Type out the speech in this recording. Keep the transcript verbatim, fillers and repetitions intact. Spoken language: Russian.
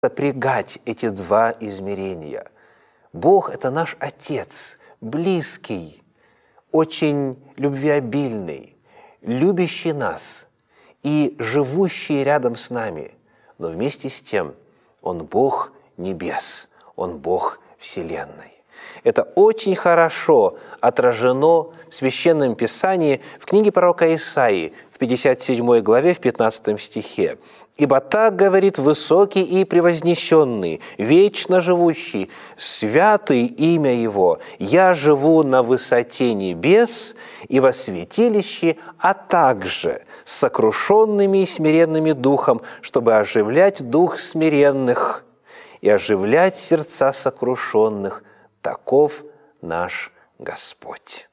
сопрягать эти два измерения. Бог – это наш Отец, близкий, очень любвеобильный, любящий нас и живущий рядом с нами. Но вместе с тем Он Бог небес, Он Бог Вселенной. Это очень хорошо отражено в Священном Писании в книге пророка Исаии в пятьдесят седьмой главе, в пятнадцатом стихе. «Ибо так говорит высокий и превознесенный, вечно живущий, святый имя Его, я живу на высоте небес и во святилище, а также с сокрушенными и смиренными духом, чтобы оживлять дух смиренных и оживлять сердца сокрушенных. Таков наш Господь».